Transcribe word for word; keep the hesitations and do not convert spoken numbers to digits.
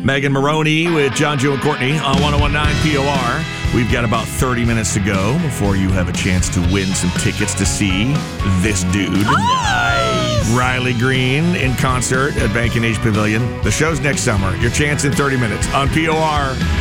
Megan Maroney with John, Joe, and Courtney on one oh one point nine P O R. We've got about thirty minutes to go before you have a chance to win some tickets to see this dude. Nice. Riley Green in concert at Bank and H Pavilion. The show's next summer. Your chance in thirty minutes on P O R.